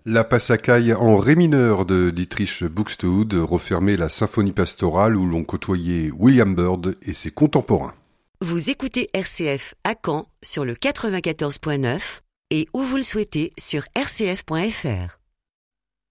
La Passacaille en ré mineur de Dietrich Buxtehude refermait la symphonie pastorale où l'on côtoyait William Byrd et ses contemporains. Vous écoutez RCF à Caen sur le 94.9 et où vous le souhaitez sur rcf.fr.